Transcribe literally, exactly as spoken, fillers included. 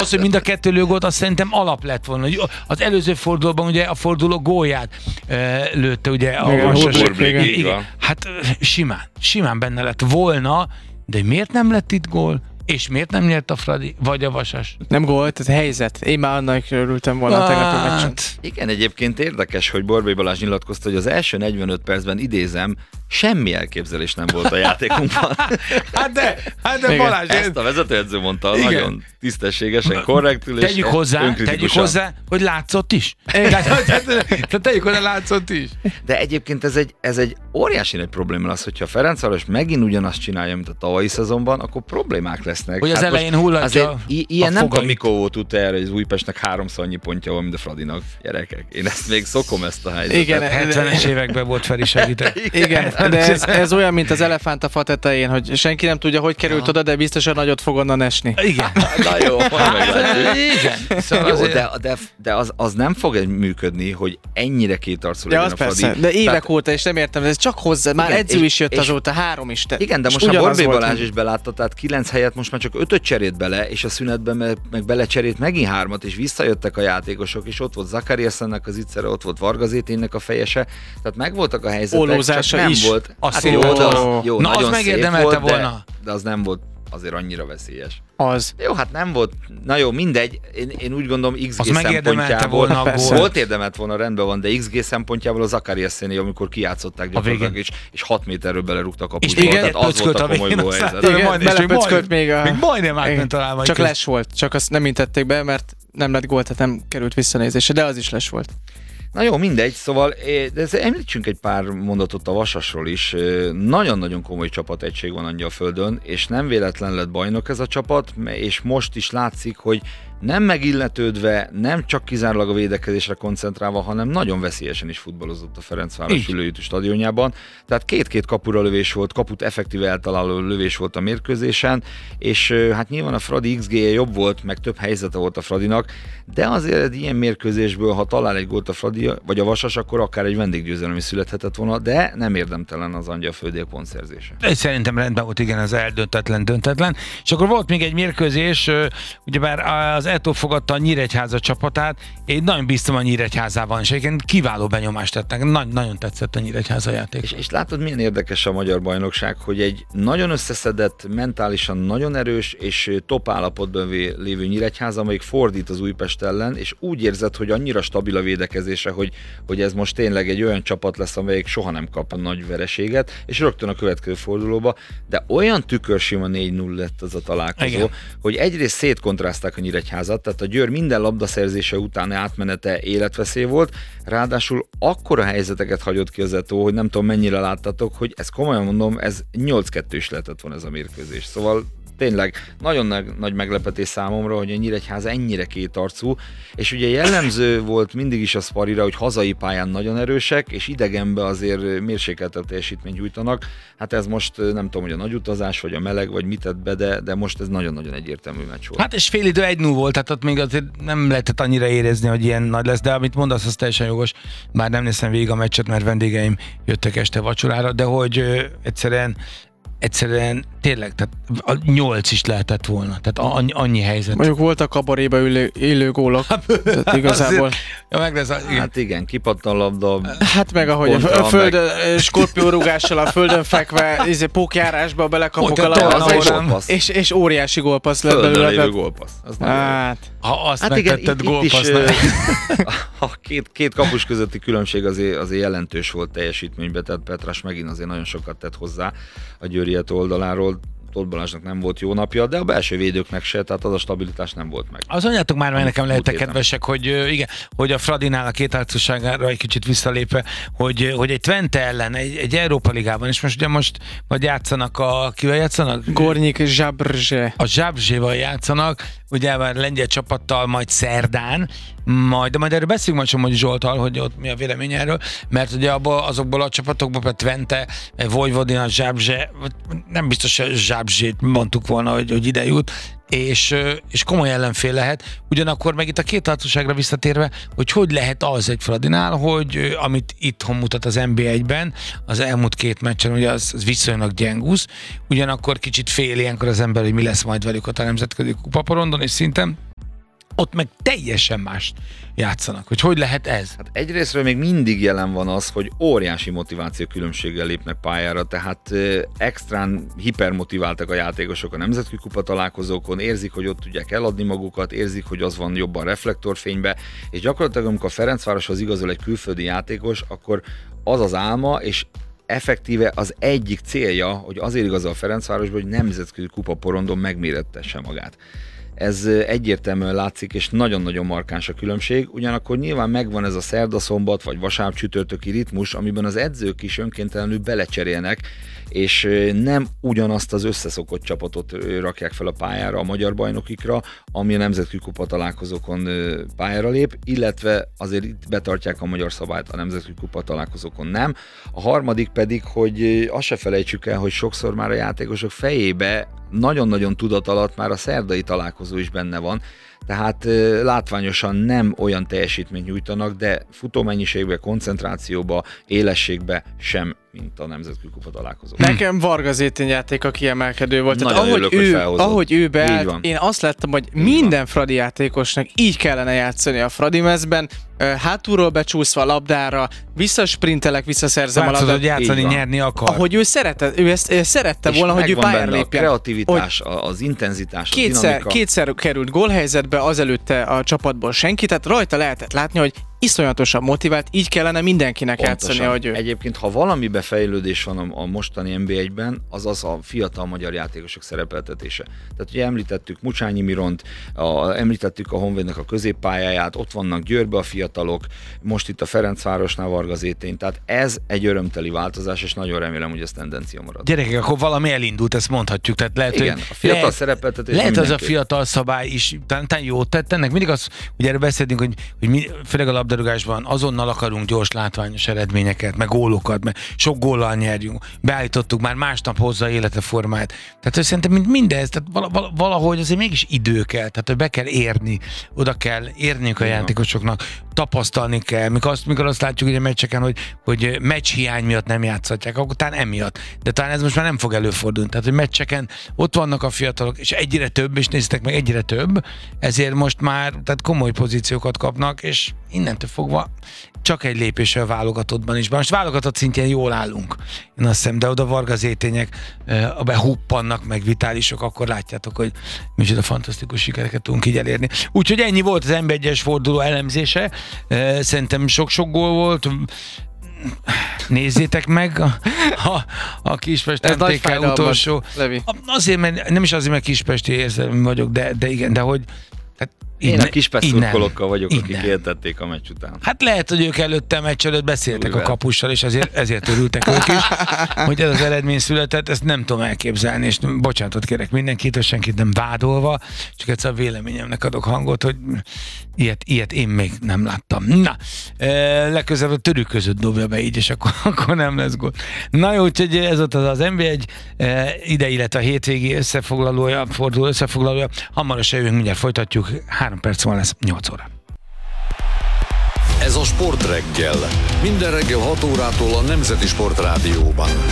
az, hogy mind a kettő lőgót, azt szerintem alap lett volna. Az előző fordulóban ugye a forduló gólját e, lőtte ugye a igen, Vasas. igen, igen. Hát simán, simán benne lett volna, de miért nem lett itt gól? És miért nem nyert a Fradi, vagy a Vasas? Nem gólt, ez helyzet. Én már annak örültem volna a tegnapi meccsen. Igen, egyébként érdekes, hogy Borbély Balázs nyilatkozta, hogy az első negyvenöt percben, idézem, semmi elképzelés nem volt a játékunkban. Hát de, hát de Balázs... Ezt a vezetőedző mondta, igen. Nagyon tisztességesen, korrektül és tegyük hozzá, tegyük hozzá, hogy látszott is. Tehát tegyük hozzá, látszott is. De egyébként ez egy, ez egy óriási nagy probléma az, hogyha Ferencváros megint ugyanazt csinálja, mint a tavalyi szezonban, akkor problémák lesznek. Hogy az hát elején hullatja a i- Ilyen a nem tudom, fogait. mikor volt ut erre, hogy az Újpestnek háromszor annyi pontja van, mint a Fradinak. Gyerekek, én ezt még szokom ezt a helyzetet. Igen, hetvenes években volt Feri segített. Igen, de ez, ez olyan, mint az elefánt a fa tetején, hogy senki nem tudja, hogy került oda, de biztosan nagyot fog onnan esni. Igen. Na jó, Igen. Szóval jó, azért... de, de, de az, az nem fog működni, hogy ennyire kétarcú Ja, legyen az a Fradi. persze, de évek Tehát, óta, és nem értem, de ez csak hozzá, már igen, edző és- is jött és- azóta, három is. Te, igen, de és most a ugyanaz Borbély volt, Balázs mint- is belátta, tehát kilenc helyett most már csak ötöt cserélt bele, és a szünetben meg, meg belecserélt megint hármat, és visszajöttek a játékosok, és ott volt Zakariasennek az ittszere, ott volt Varga Zéténynek a fejese, tehát megvoltak a helyzetek, Ollózása csak nem is. volt. Az Hát szép jó, volt. de az, jó, Na, az nagyon szép megérdemelte volt, volna. De, de az nem volt azért annyira veszélyes. Az. Jó, hát nem volt, na jó, mindegy, én, én úgy gondolom iksz gé Az megérdemelte szempontjából, volna a Persze. gólt. volt érdemelt volna, rendben van, de iksz gé szempontjából a Zakariasennél, amikor kijátszották gyakorlatilag, és, és hat méterről belerúgtak a És puszba, igen, tehát az volt a komoly végén, gólhelyzet. aztán- Igen, majdnem- és még belepöckölt még a... Még majdnem átment Igen. talán majd Csak közt. les volt, csak azt nem intették be, mert nem lett gólt, tehát nem került visszanézésre, de az is les volt. Na jó, mindegy, szóval eh, de ez- említsünk egy pár mondatot a Vasasról is. Eh, Nagyon-nagyon komoly csapategység van Angyalföldön, és nem véletlen lett bajnok ez a csapat, me- és most is látszik, hogy nem megilletődve, nem csak kizárólag a védekezésre koncentrálva, hanem nagyon veszélyesen is futballozott a Ferencváros Így. Ülőjütő stadionjában. Tehát két-két kapura lövés volt, kaput effektíve eltaláló lövés volt a mérkőzésen, és eh, hát nyilván a Fradi iksz gé-je jobb volt, meg több helyzete volt a Fradinak, de azért egy ilyen mérkőzésből, ha talál egy gólt a Fradi vagy a Vasas, akkor akár egy vendéggyőzelem is születhetett volna, de nem érdemtelen az Angyalföldiek pontszerzése. Ez szerintem rendben volt, igen, az eldöntetlen, döntetlen. És akkor volt még egy mérkőzés, ö, ugyebár az é té o fogadta a Nyíregyháza csapatát, én nagyon bíztam a Nyíregyházában, és egyébként kiváló benyomást tettek, Nagy, nagyon tetszett a Nyíregyháza játék. És, és látod, milyen érdekes a magyar bajnokság, hogy egy nagyon összeszedett, mentálisan nagyon erős és top állapotban vé- lévő Nyíregyháza, amelyik fordít az Újpest ellen, és úgy érzed, hogy annyira stabil a védekezése, hogy, hogy ez most tényleg egy olyan csapat lesz, amelyik soha nem kap nagy vereséget, és rögtön a következő fordulóba, de olyan tükörsima négy null lett az a találkozó, Igen. hogy egyrészt szétkontrázták a Nyíregyházat, tehát a Győr minden labdaszerzése után átmenete életveszély volt, ráadásul akkora helyzeteket hagyott ki az é té o, hogy nem tudom mennyire láttatok, hogy ezt komolyan mondom, ez nyolc kettő is lehetett volna ez a mérkőzés. Szóval tényleg nagyon nagy, nagy meglepetés számomra, hogy a Nyíregyháza ennyire kétarcú, és ugye jellemző volt mindig is a Sparira, hogy hazai pályán nagyon erősek, és idegenbe azért mérsékeltebb teljesítményt nyújtanak. Hát ez most nem tudom, hogy a nagy utazás, vagy a meleg, vagy mit tett be, de, de most ez nagyon-nagyon egyértelmű meccs volt. Hát és fél idő egy null volt, tehát ott még azért nem lehetett annyira érezni, hogy ilyen nagy lesz, de amit mondasz, az teljesen jogos. Bár nem néztem végig a meccset, mert vendégeim jöttek este vacsorára, de hogy ö, egyszerűen egyszerűen tényleg, tehát a nyolc is lehetett volna, tehát annyi, annyi helyzet. Mondjuk voltak kabaréba ülő, élő gólok, tehát igazából. Ja, meg lesz, a- igen. Hát igen, kipattan labda. Hát meg ahogy Kontra, a földön, skorpiórúgással a földön fekve, izé, pókjárásba belekapok a Ott a labdát, az egy és, gólpassz. és, és óriási gólpassz lett Földön belőle. lévő tehát- gólpassz. Az nem jó. Hát, Ha azt Hát igen, megtetted itt, itt is gólpassznak. ö, a két, két kapus közötti különbség azért, azért jelentős volt teljesítményben, tehát Petrás megint azért nagyon sokat tett hozzá a Győriet oldaláról. Tóth Balázsnak nem volt jó napja, de a belső védőknek se, tehát az a stabilitás nem volt meg. Az mondjátok már, mert nekem lehettek héten. kedvesek, hogy ö, igen, hogy a Fradinál a kétárcúságára egy kicsit visszalépve, hogy, hogy egy Twente ellen, egy, egy Európa Ligában, és most ugye most majd játszanak a, kivel játszanak? Gornyik Zsabrzse. A Zsábzséval játszanak, ugye már lengyel csapattal majd szerdán, majd, de majd erről beszélünk majd Somogyi Zsolttal, hogy ott mi a vélemény erről, mert ugye abból, azokból a csapatokból, például Twente, Vojvodina, Zsábzse, nem biztos, hogy Zsábzsét mondtuk volna, hogy, hogy ide jut, és, és komoly ellenfél lehet. Ugyanakkor meg itt a kétarcúságra visszatérve, hogy hogy lehet az egy Fradinál, hogy amit itthon mutat az en bé egyben, az elmúlt két meccsen, ugye az, az viszonylag gyengúsz, ugyanakkor kicsit fél ilyenkor az ember, hogy mi lesz majd velük ott a nemzetközi kupaporondon és szinten. ott meg teljesen mást játszanak. Hogy hogy lehet ez? Hát egyrésztről még mindig jelen van az, hogy óriási motiváció különbséggel lépnek pályára, tehát extrán hipermotiváltak a játékosok a nemzetközi kupa találkozókon, érzik, hogy ott tudják eladni magukat, érzik, hogy az van jobban reflektorfénybe, és gyakorlatilag amikor a Ferencvároshoz igazol egy külföldi játékos, akkor az az álma, és effektíve az egyik célja, hogy azért igazol a Ferencvárosba, hogy nemzetközi kupa porondon megmérettesse magát. Ez egyértelműen látszik, és nagyon-nagyon markáns a különbség, ugyanakkor nyilván megvan ez a szerda-szombat vagy vasárnap-csütörtöki ritmus, amiben az edzők is önkéntelenül belecserélnek, és nem ugyanazt az összeszokott csapatot rakják fel a pályára a magyar bajnokikra, ami a nemzetközi kupa találkozókon pályára lép, illetve azért itt betartják a magyar szabályt, a nemzetközi kupa találkozókon nem. A harmadik pedig, hogy azt se felejtsük el, hogy sokszor már a játékosok fejébe nagyon-nagyon tudat alatt már a szerdai találkozó is benne van, tehát látványosan nem olyan teljesítményt nyújtanak, de futómennyiségbe, koncentrációba, élességbe sem, mint a nemzetközi kupa találkozó. Nekem Varga Zétén játéka kiemelkedő volt. Tehát Nagyon ahogy, örülök, ő, ahogy ő beállt, én azt láttam, hogy Így minden van. Fradi játékosnak így kellene játszani a Fradi mezben, hátulról becsúszva a labdára, visszasprintelek, visszaszerzem Látszod, a hogy labdát. játszani, Így van. nyerni akar. Ahogy ő szeretett, ő ezt ő szerette És volna, hogy ő megvan pályára benne a lépjen. kreativitás, az intenzitás, a Kétszer, dinamika. kétszer került gólhelyzetbe, azelőtte a csapatból senki, tehát rajta lehetett látni, hogy iszonyatosan motivált, így kellene mindenkinek Pontosan. játszani, ahogy ő. Egyébként, ha valamibe fejlődés van a, a mostani en bé egyben, az az a fiatal magyar játékosok szerepeltetése. Tehát ugye említettük Mucsányi Miront, a, említettük a Honvédnak a középpályáját, ott vannak Győrbe a fiatalok, most itt a Ferencvárosnál Varga Zétén, tehát ez egy örömteli változás, és nagyon remélem, hogy ez tendencia marad. Gyerekek, akkor valami elindult, ezt mondhatjuk. Tehát lehet, Igen, hogy a fiatal lehet, szerepeltetés lehet az a mindenképp. fiatal szabály is, talán jót tett ennek. Mindig az, ugye erről beszéltünk, hogy, hogy mi, főleg a labdarúgásban azonnal akarunk gyors, látványos eredményeket, meg gólokat, meg sok góllal nyerjünk. Beállítottuk, már másnap hozza életre formáját. Tehát hogy szerintem mint mindez, tehát vala, valahogy azért mégis idő kell, tehát hogy be kell érni, oda kell érniük a Igen. játékosoknak, tapasztalni kell, mikor azt, mikor azt látjuk hogy a meccseken, hogy, hogy meccs hiány miatt nem játszhatják, akkor talán emiatt. De talán ez most már nem fog előfordulni. Tehát, hogy meccseken ott vannak a fiatalok, és egyre több, és néztek meg, egyre több, ezért most már tehát komoly pozíciókat kapnak, és innentől fogva csak egy lépésre a válogatottban is. Most válogatott szintjén jól állunk, én azt hiszem, de oda Varga Zétények a behuppannak, meg vitálisok, akkor látjátok, hogy micsoda fantasztikus sikereket tudunk így elérni. Úgyhogy ennyi volt az en bé egyes forduló elemzése. Szerintem sok-sok gól volt. Nézzétek meg a, a, a Kispest Ez em té nagy ká fájdalmat, utolsó. Levi. Azért, mert nem is azért, mert kispesti érzelmű vagyok, de, de igen, de hogy tehát Én a Kispest innen, szurkolókkal vagyok, akik innen. éltették a meccs után. Hát lehet, hogy ők előtte a meccs előtt beszéltek Mivel? a kapussal, és ezért, ezért örültek ők is, hogy ez az eredmény született, ezt nem tudom elképzelni, és bocsánatot kérek mindenkit, hogy senkit nem vádolva, csak egyszer a véleményemnek adok hangot, hogy ilyet, ilyet én még nem láttam. Na, legközelebb a törük között dobja be így, és akkor, akkor nem lesz gól. Na jó, úgyhogy ez ott az, az en bé egy ide, illetve a hétvégi összefoglalója, forduló összefoglalója. Hamarosan jövünk, mindjárt folytatjuk, három perc van lesz, nyolc óra. Ez a Sportreggel. Minden reggel hat órától a Nemzeti Sport Rádióban.